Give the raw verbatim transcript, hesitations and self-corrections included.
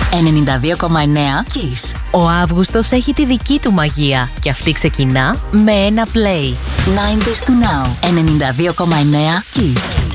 ενενήντα δύο κόμμα εννέα Kiss. Ο Αύγουστος έχει τη δική του μαγεία και αυτή ξεκινά με ένα play. ενενήντα to Now, ενενήντα δύο κόμμα εννέα Kiss.